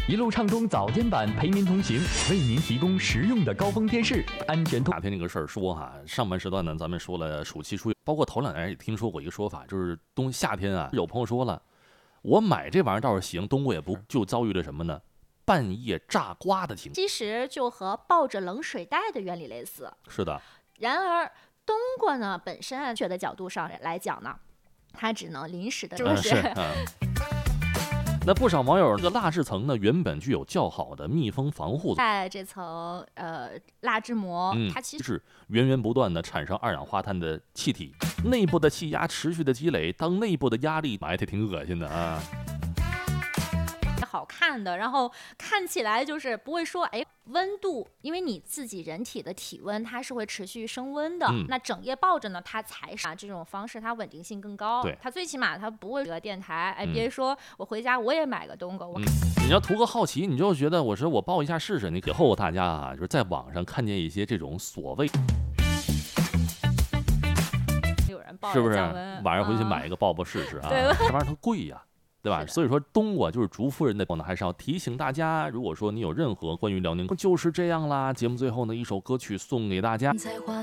一路畅通早间版，陪您同行，为您提供实用的高峰贴士，安全通。 哪天这个事儿说哈，上半时段呢，咱们说了暑期出游，包括头2年也听说过一个说法，就是夏天啊，有朋友说了，我买这玩意儿倒是行，冬瓜也不就遭遇了什么呢？半夜炸瓜的情况。 其实就和抱着冷水袋的原理类似。 是的。 然而冬瓜呢，本身安全的角度上来讲呢，它只能临时的，是不是？ 那不少网友，这个蜡质层呢，原本具有较好的密封防护， 在这层蜡质膜，它其实是源源不断的产生二氧化碳的气体，内部的气压持续的积累，当内部的压力埋汰挺恶心的啊。 好看的，然后看起来就是不会说温度，因为你自己人体的体温它是会持续升温的，那整夜抱着呢，它才是这种方式它稳定性更高， 对， 它最起码它不会个电台，别说我回家我也买个冬瓜， 你要图个好奇，你就觉得我说我抱一下试试，你以后大家啊，就是在网上看见一些这种所谓有人抱是不是晚上回去买一个抱试试啊？这玩意儿它贵呀。对吧？所以说冬瓜就是竹夫人的呢，还是要提醒大家，如果说你有任何关于辽宁就是这样啦。节目最后呢，一首歌曲送给大家。